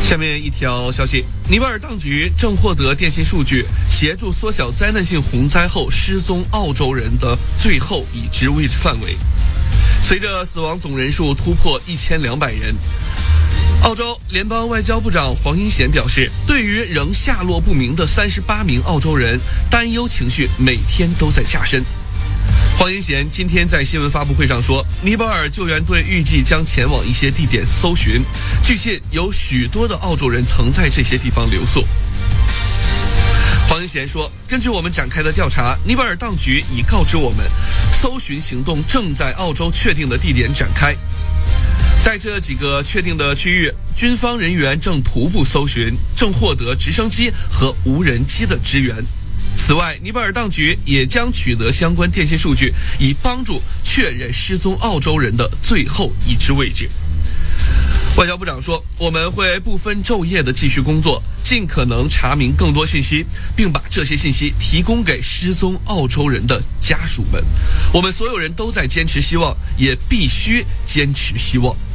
下面一条消息，尼泊尔当局正获得电信数据，协助缩小灾难性洪灾后失踪澳洲人的最后已知位置范围。随着死亡总人数突破1200人，澳洲联邦外交部长黄英贤表示，对于仍下落不明的38名澳洲人，担忧情绪每天都在加深。黄英贤今天在新闻发布会上说，尼泊尔救援队预计将前往一些地点搜寻，据信有许多的澳洲人曾在这些地方留宿。黄英贤说，根据我们展开的调查，尼泊尔当局已告知我们，搜寻行动正在澳洲确定的地点展开。在这几个确定的区域，军方人员正徒步搜寻，正获得直升机和无人机的支援。此外，尼泊尔当局也将取得相关电信数据，以帮助确认失踪澳洲人的最后已知位置。外交部长说，我们会不分昼夜地继续工作，尽可能查明更多信息，并把这些信息提供给失踪澳洲人的家属们。我们所有人都在坚持希望，也必须坚持希望。